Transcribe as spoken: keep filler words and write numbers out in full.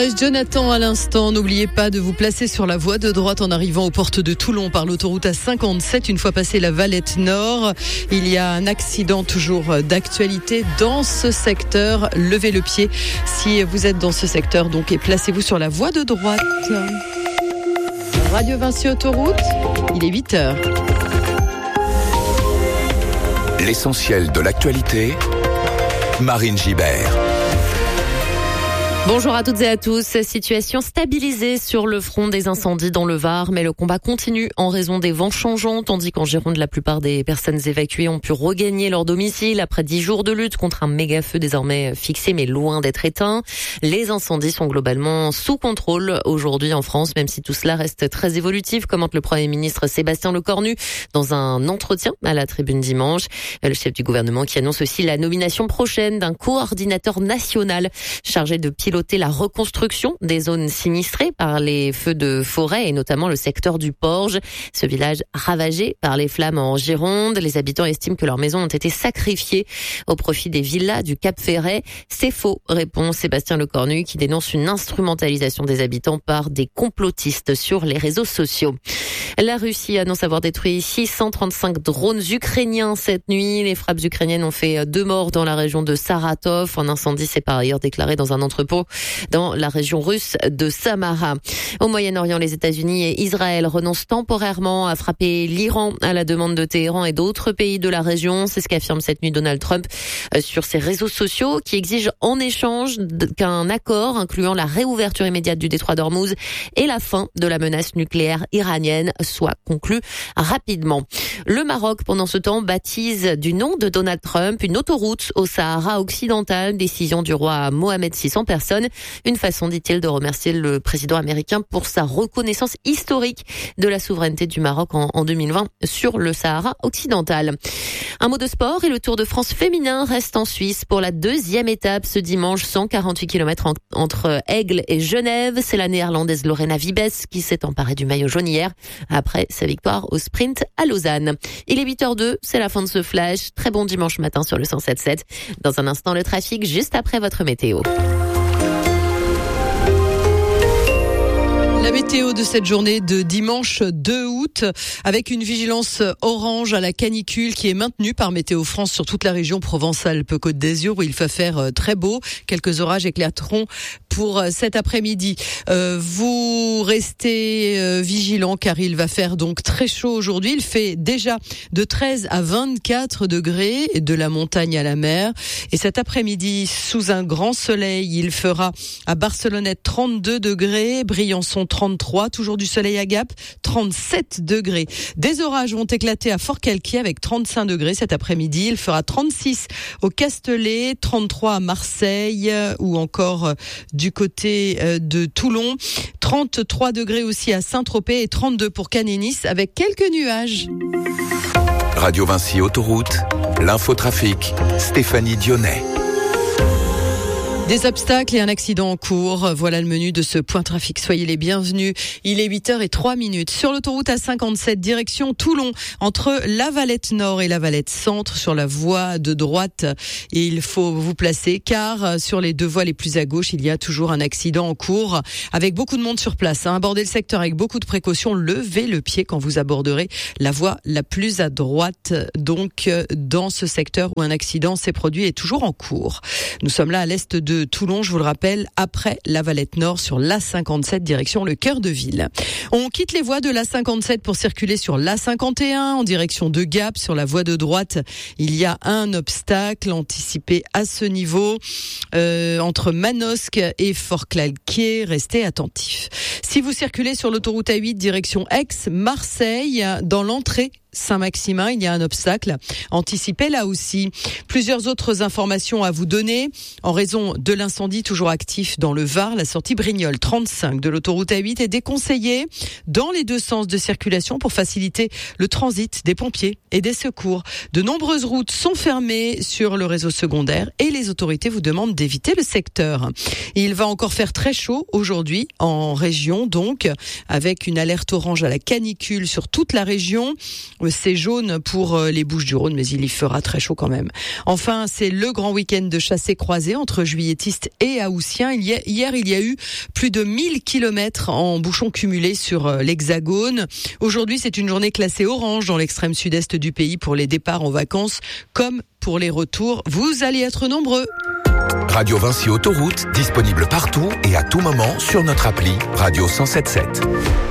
Jonathan, à l'instant, n'oubliez pas de vous placer sur la voie de droite en arrivant aux portes de Toulon par l'autoroute A cinquante-sept. Une fois passé la Valette Nord, il y a un accident toujours d'actualité dans ce secteur. Levez le pied si vous êtes dans ce secteur donc et placez-vous sur la voie de droite. Radio Vinci Autoroute, il est huit heures. L'essentiel de l'actualité, Marine Gibert. Bonjour à toutes et à tous. Situation stabilisée sur le front des incendies dans le Var, mais le combat continue en raison des vents changeants, tandis qu'en Gironde, la plupart des personnes évacuées ont pu regagner leur domicile après dix jours de lutte contre un méga-feu désormais fixé, mais loin d'être éteint. Les incendies sont globalement sous contrôle aujourd'hui en France, même si tout cela reste très évolutif, commente le Premier ministre Sébastien Lecornu dans un entretien à la Tribune dimanche. Le chef du gouvernement qui annonce aussi la nomination prochaine d'un coordinateur national chargé de piloter la reconstruction des zones sinistrées par les feux de forêt et notamment le secteur du Porge. Ce village ravagé par les flammes en Gironde. Les habitants estiment que leurs maisons ont été sacrifiées au profit des villas du Cap Ferret. C'est faux, répond Sébastien Lecornu qui dénonce une instrumentalisation des habitants par des complotistes sur les réseaux sociaux. La Russie annonce avoir détruit six cent trente-cinq drones ukrainiens cette nuit. Les frappes ukrainiennes ont fait deux morts dans la région de Saratov. Un incendie s'est par ailleurs déclaré dans un entrepôt dans la région russe de Samara. Au Moyen-Orient, les États-Unis et Israël renoncent temporairement à frapper l'Iran à la demande de Téhéran et d'autres pays de la région. C'est ce qu'affirme cette nuit Donald Trump sur ses réseaux sociaux qui exige en échange qu'un accord incluant la réouverture immédiate du détroit d'Ormuz et la fin de la menace nucléaire iranienne soit conclu rapidement. Le Maroc, pendant ce temps, baptise du nom de Donald Trump une autoroute au Sahara occidental, décision du roi Mohamed six en personne. Une façon, dit-il, de remercier le président américain pour sa reconnaissance historique de la souveraineté du Maroc en, en deux mille vingt sur le Sahara occidental. Un mot de sport et le Tour de France féminin reste en Suisse pour la deuxième étape ce dimanche, cent quarante-huit kilomètres en, entre Aigle et Genève. C'est la néerlandaise Lorena Wiebes qui s'est emparée du maillot jaune hier après sa victoire au sprint à Lausanne. Il est huit heures deux, c'est la fin de ce flash. Très bon dimanche matin sur le cent sept virgule sept. Dans un instant, le trafic juste après votre météo. La météo de cette journée de dimanche deux août avec une vigilance orange à la canicule qui est maintenue par Météo France sur toute la région Provence-Alpes-Côte d'Azur où il va faire très beau. Quelques orages éclateront pour cet après-midi. Euh, vous restez euh, vigilants car il va faire donc très chaud aujourd'hui. Il fait déjà de treize à vingt-quatre degrés de la montagne à la mer. Et cet après-midi, sous un grand soleil, il fera à Barcelonnette trente-deux degrés, Briançon trente-trois, toujours du soleil à Gap, trente-sept degrés. Des orages vont éclater à Fort-Calquier avec trente-cinq degrés cet après-midi. Il fera trente-six au Castellet, trente-trois à Marseille ou encore du côté de Toulon. trente-trois degrés aussi à Saint-Tropez et trente-deux pour Cannes et Nice avec quelques nuages. Radio Vinci Autoroute, l'infotrafic, Stéphanie Dionnet. Des obstacles et un accident en cours. Voilà le menu de ce point trafic. Soyez les bienvenus. Il est huit heures trois minutes. Sur l'autoroute A cinquante-sept, direction Toulon, entre la Valette Nord et la Valette Centre, sur la voie de droite. Et il faut vous placer, car sur les deux voies les plus à gauche, il y a toujours un accident en cours, avec beaucoup de monde sur place. Hein. Abordez le secteur avec beaucoup de précautions. Levez le pied quand vous aborderez la voie la plus à droite. Donc, dans ce secteur où un accident s'est produit et toujours en cours. Nous sommes là à l'est de Toulon, je vous le rappelle, après la Valette Nord sur l'A cinquante-sept direction le cœur de ville. On quitte les voies de l'A cinquante-sept pour circuler sur l'A cinquante et un en direction de Gap. Sur la voie de droite, il y a un obstacle anticipé à ce niveau euh, entre Manosque et Fort-Calquier. Restez attentifs. Si vous circulez sur l'autoroute A huit direction Aix-Marseille, dans l'entrée Saint-Maximin, il y a un obstacle anticipé là aussi. Plusieurs autres informations à vous donner. En raison de l'incendie toujours actif dans le Var, la sortie Brignoles trente-cinq de l'autoroute A huit est déconseillée dans les deux sens de circulation pour faciliter le transit des pompiers et des secours. De nombreuses routes sont fermées sur le réseau secondaire et les autorités vous demandent d'éviter le secteur. Il va encore faire très chaud aujourd'hui en région, donc avec une alerte orange à la canicule sur toute la région. C'est jaune pour les Bouches-du-Rhône, mais il y fera très chaud quand même. Enfin, c'est le grand week-end de chassé-croisé entre juilletistes et haussiens. Il y a, hier, il y a eu plus de mille kilomètres en bouchons cumulés sur l'Hexagone. Aujourd'hui, c'est une journée classée orange dans l'extrême sud-est du pays pour les départs en vacances comme pour les retours. Vous allez être nombreux. Radio Vinci Autoroute, disponible partout et à tout moment sur notre appli Radio cent sept sept.